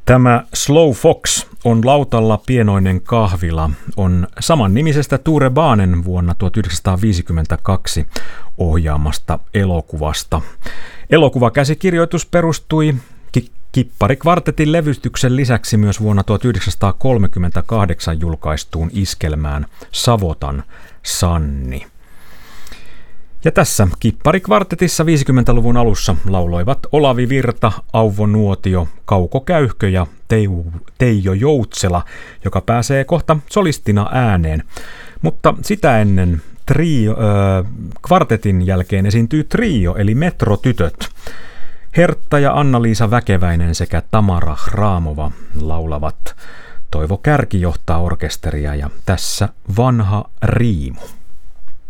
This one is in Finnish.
Tämä Slow Fox on lautalla pienoinen kahvila, on samannimisestä Ture Baanen vuonna 1952 ohjaamasta elokuvasta. Elokuvakäsikirjoitus perustui Kippari-kvartetin levytyksen lisäksi myös vuonna 1938 julkaistuun iskelmään Savotan Sanni. Ja tässä Kippari-kvartetissa 50-luvun alussa lauloivat Olavi Virta, Auvo Nuotio, Kauko Käyhkö ja Teijo Joutsela, joka pääsee kohta solistina ääneen. Mutta sitä ennen kvartetin jälkeen esiintyy trio eli Metrotytöt. Hertta ja Anna-Liisa Väkeväinen sekä Tamara Hraamova laulavat. Toivo Kärki johtaa orkesteria ja tässä vanha riimu.